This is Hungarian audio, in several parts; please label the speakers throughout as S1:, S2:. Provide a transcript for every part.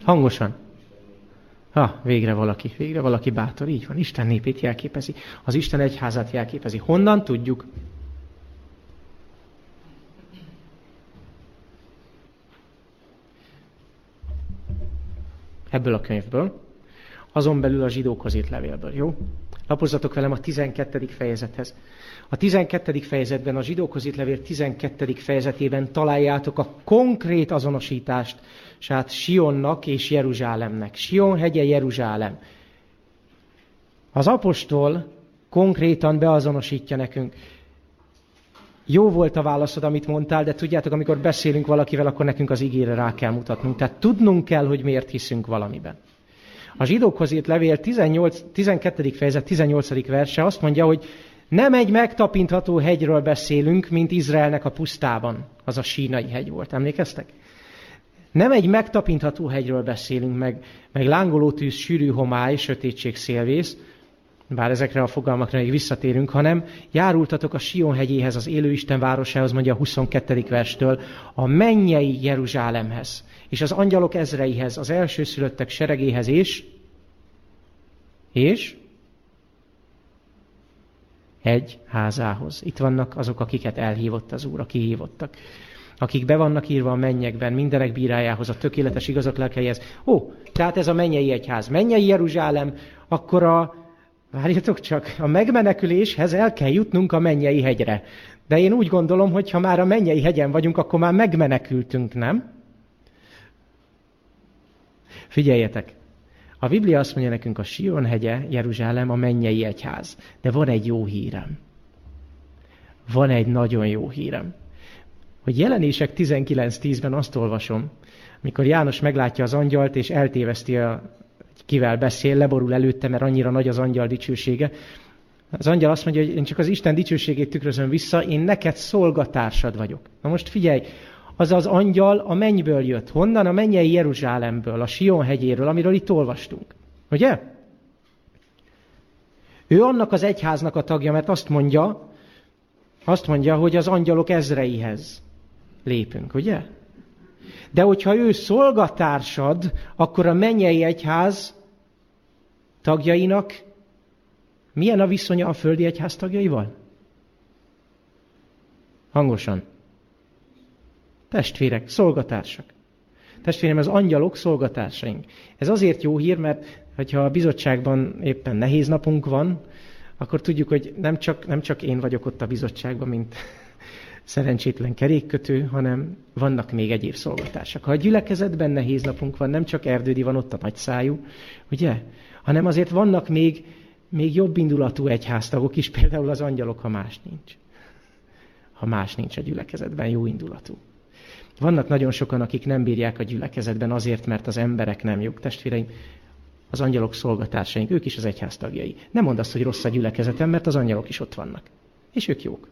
S1: Hangosan. Végre valaki bátor. Így van, Isten népét jelképezi. Az Isten egyházát jelképezi. Honnan tudjuk? Ebből a könyvből. Azon belül a zsidókhoz írt levélből, jó? Lapozzatok velem a 12. fejezethez. A 12. fejezetben, a zsidókhoz írt levél 12. fejezetében találjátok a konkrét azonosítást Sionnak és Jeruzsálemnek. Sion hegye, Jeruzsálem. Az apostol konkrétan beazonosítja nekünk. Jó volt a válaszod, amit mondtál, de tudjátok, amikor beszélünk valakivel, akkor nekünk az igére rá kell mutatnunk. Tehát tudnunk kell, hogy miért hiszünk valamiben. A zsidókhoz írt levél 12. fejezet 18. verse azt mondja, hogy nem egy megtapintható hegyről beszélünk, mint Izraelnek a pusztában. Az a Sínai hegy volt, emlékeztek? Nem egy megtapintható hegyről beszélünk, meg lángoló tűz, sűrű homály, sötétség, szélvész, bár ezekre a fogalmakra még visszatérünk, hanem járultatok a Sion hegyéhez, az élő Isten városához, mondja a 22. verstől, a mennyei Jeruzsálemhez, és az angyalok ezreihez, az elsőszülöttek seregéhez, és egy házához. Itt vannak azok, akiket elhívott az Úr, aki hívottak. Akik be vannak írva a mennyekben, mindenek bírájához, a tökéletes igazak lelkeihez. Tehát ez a mennyei egyház. Mennyei Jeruzsálem, akkor várjatok csak, a megmeneküléshez el kell jutnunk a mennyei hegyre. De én úgy gondolom, hogy ha már a mennyei hegyen vagyunk, akkor már megmenekültünk, nem? Figyeljetek! A Biblia azt mondja nekünk, a Sion hegye, Jeruzsálem, a mennyei egyház. De van egy jó hírem. Van egy nagyon jó hírem. Hogy Jelenések 19.10-ben azt olvasom, amikor János meglátja az angyalt, és eltéveszti, kivel beszél, leborul előtte, mert annyira nagy az angyal dicsősége. Az angyal azt mondja, hogy én csak az Isten dicsőségét tükrözöm vissza, én neked szolgatársad vagyok. Na most figyelj, az az angyal a mennyből jött. Honnan? A mennyei Jeruzsálemből, a Sion hegyéről, amiről itt olvastunk. Ugye? Ő annak az egyháznak a tagja, mert azt mondja, hogy az angyalok ezreihez lépünk, ugye? De hogyha ő szolgatársad, akkor a mennyei egyház tagjainak milyen a viszonya a földi egyház tagjaival? Hangosan. Testvérek, szolgatársak. Testvérem, az angyalok szolgatársaink. Ez azért jó hír, mert ha a bizottságban éppen nehéz napunk van, akkor tudjuk, hogy nem csak én vagyok ott a bizottságban, mint szerencsétlen kerékkötő, hanem vannak még egyéb szolgatársak. Ha a gyülekezetben nehéz napunk van, nem csak Erdődi van ott a nagyszájú, ugye? Hanem azért vannak még jobb indulatú egyháztagok is, például az angyalok, ha más nincs. Ha más nincs a gyülekezetben, jó indulatú. Vannak nagyon sokan, akik nem bírják a gyülekezetben azért, mert az emberek nem jók. Testvéreim, az angyalok szolgatársaink, ők is az egyház tagjai. Nem mondd azt, hogy rossz a gyülekezetem, mert az angyalok is ott vannak. És ők jók.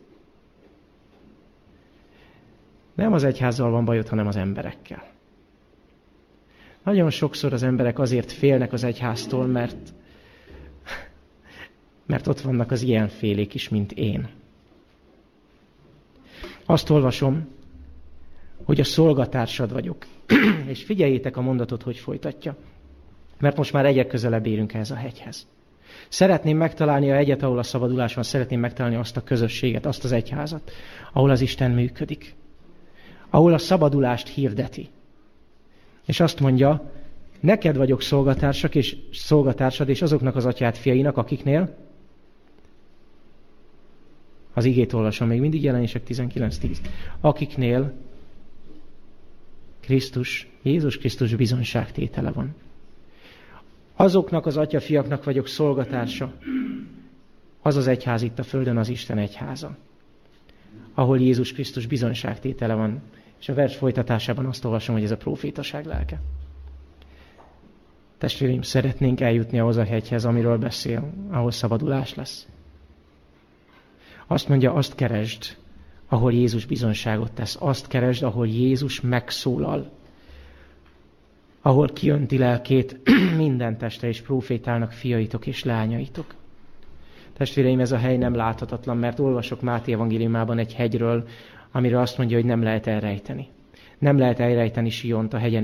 S1: Nem az egyházzal van bajod, hanem az emberekkel. Nagyon sokszor az emberek azért félnek az egyháztól, mert ott vannak az ilyenfélék is, mint én. Azt olvasom, hogy a szolgatársad vagyok. És figyeljétek a mondatot, hogy folytatja. Mert most már egyre közelebb érünk ehhez a hegyhez. Szeretném megtalálni a hegyet, ahol a szabadulás van, szeretném megtalálni azt a közösséget, azt az egyházat, ahol az Isten működik. Ahol a szabadulást hirdeti. És azt mondja, neked vagyok szolgatársad, és azoknak az atyád fiainak, akiknél, az igét olvasom még mindig, Jelenések 19.10, akiknél Jézus Krisztus bizonyságtétele van. Azoknak az atyafiaknak vagyok szolgatársa. Az az egyház itt a földön, az Isten egyháza. Ahol Jézus Krisztus bizonyságtétele van. És a vers folytatásában azt olvasom, hogy ez a prófétaság lelke. Testvéreim, szeretnénk eljutni ahhoz a hegyhez, amiről beszél, ahol szabadulás lesz. Azt mondja, azt keresd, ahol Jézus bizonyságot tesz. Azt keresd, ahol Jézus megszólal. Ahol kiönti lelkét minden testre, és prófétálnak fiaitok és lányaitok. Testvéreim, ez a hely nem láthatatlan, mert olvasok Máté evangéliumában egy hegyről, amiről azt mondja, hogy nem lehet elrejteni. Nem lehet elrejteni Siont a hegyen